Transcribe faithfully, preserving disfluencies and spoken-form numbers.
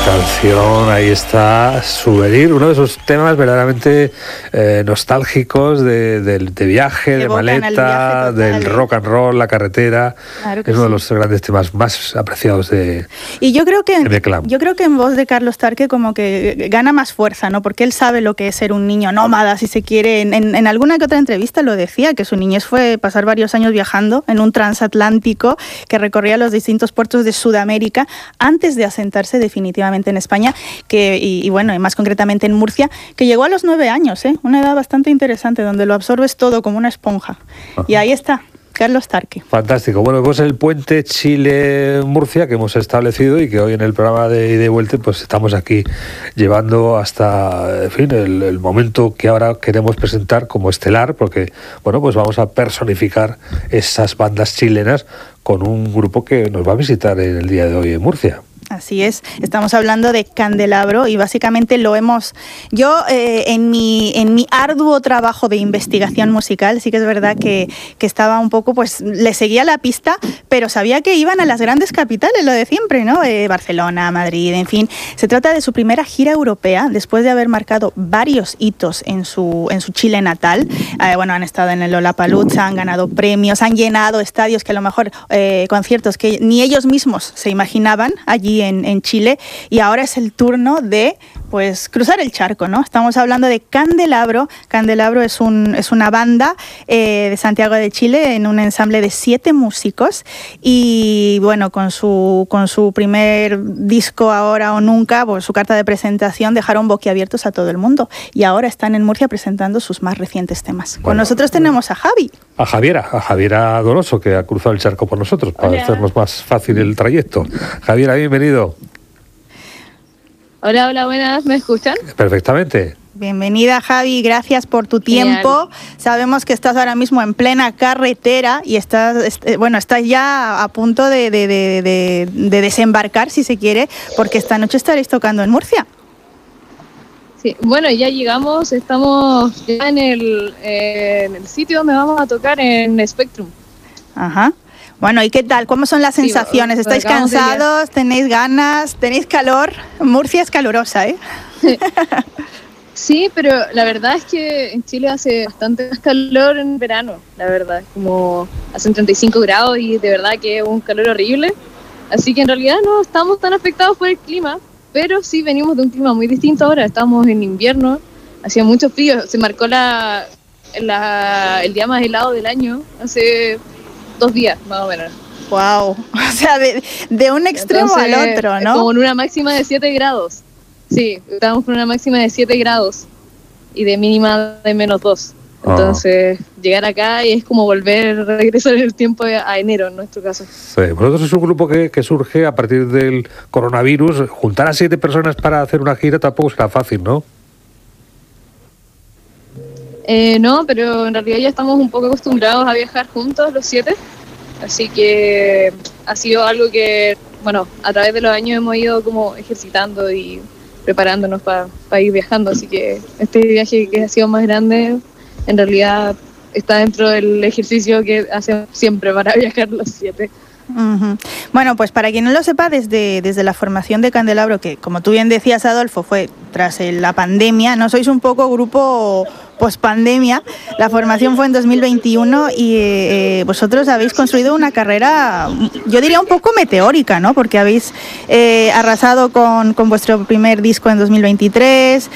canción, ahí está, Souvenir, uno de esos temas verdaderamente eh, nostálgicos de, de, de viaje, de maleta, viaje total, del rock and roll, la carretera. Claro que es uno sí. de los grandes temas más apreciados de Y yo creo que yo creo que en voz de Carlos Tarque como que gana más fuerza, ¿no? Porque él sabe lo que es ser un niño nómada, si se quiere. En, en, en alguna que otra entrevista lo decía, que su niñez fue pasar varios años viajando en un transatlántico que recorría los distintos puertos de Sudamérica antes de asentarse definitivamente en España, que, y, y bueno, y más concretamente en Murcia, que llegó a los nueve años, ¿eh? Una edad bastante interesante, donde lo absorbes todo como una esponja. Ajá. Y ahí está, Carlos Tarque. Fantástico. Bueno, pues el puente Chile-Murcia que hemos establecido y que hoy en el programa de Ida y Vuelta pues estamos aquí llevando hasta, en fin, el, el momento que ahora queremos presentar como estelar, porque, bueno, pues vamos a personificar esas bandas chilenas con un grupo que nos va a visitar en el día de hoy en Murcia. Así es, estamos hablando de Candelabro y básicamente lo hemos... Yo eh, en, mi, en mi arduo trabajo de investigación musical sí que es verdad que, que estaba un poco, pues le seguía la pista, pero sabía que iban a las grandes capitales, lo de siempre, ¿no? Eh, Barcelona, Madrid, en fin. Se trata de su primera gira europea después de haber marcado varios hitos en su, en su Chile natal. Eh, bueno, han estado en el Lollapalooza, han ganado premios, han llenado estadios que a lo mejor, eh, conciertos que ni ellos mismos se imaginaban allí En, en Chile, y ahora es el turno de pues cruzar el charco, ¿no? Estamos hablando de Candelabro. Candelabro es, un, es una banda eh, de Santiago de Chile en un ensamble de siete músicos y bueno, con su, con su primer disco Ahora o Nunca, pues su carta de presentación dejaron boquiabiertos a todo el mundo y ahora están en Murcia presentando sus más recientes temas. Bueno, con nosotros tenemos a Javi. A Javiera, a Javiera Donoso, que ha cruzado el charco por nosotros para Hola. hacernos más fácil el trayecto. Javiera, bienvenido. Hola, hola, buenas, ¿me escuchan? Perfectamente. Bienvenida, Javi, gracias por tu tiempo. Genial. Sabemos que estás ahora mismo en plena carretera y estás, bueno, estás ya a punto de, de, de, de, de desembarcar, si se quiere, porque esta noche estaréis tocando en Murcia. Sí, bueno, ya llegamos, estamos ya en el, eh, en el sitio donde vamos a tocar en Spectrum. Ajá. Bueno, ¿y qué tal? ¿Cómo son las sensaciones? Sí, ¿estáis cansados? ¿Tenéis ganas? ¿Tenéis calor? Murcia es calurosa, ¿eh? Sí, pero la verdad es que en Chile hace bastante más calor en verano, la verdad. Como hacen treinta y cinco grados y de verdad que es un calor horrible. Así que en realidad no estamos tan afectados por el clima, pero sí venimos de un clima muy distinto ahora. Estamos en invierno, hacía mucho frío. Se marcó la, la, el día más helado del año hace dos días, más o menos. Wow, o sea, de, de un extremo Entonces, al otro, ¿no? Como en una máxima de siete grados. Sí, estábamos con una máxima de siete grados y de mínima de menos dos. Entonces, oh. llegar acá y es como volver, regresar en el tiempo a enero, en nuestro caso. Sí, vosotros es un grupo que, que surge a partir del coronavirus. Juntar a siete personas para hacer una gira tampoco será fácil, ¿no? Eh, no, pero en realidad ya estamos un poco acostumbrados a viajar juntos los siete, así que ha sido algo que, bueno, a través de los años hemos ido como ejercitando y preparándonos para pa ir viajando, así que este viaje que ha sido más grande, en realidad está dentro del ejercicio que hacemos siempre para viajar los siete. Uh-huh. Bueno, pues para quien no lo sepa, desde, desde la formación de Candelabro, que como tú bien decías, Adolfo, fue tras la pandemia, no sois un poco grupo post-pandemia, la formación fue en dos mil veintiuno y eh, vosotros habéis construido una carrera, yo diría un poco meteórica, ¿no? Porque habéis eh, arrasado con, con vuestro primer disco en dos mil veintitrés,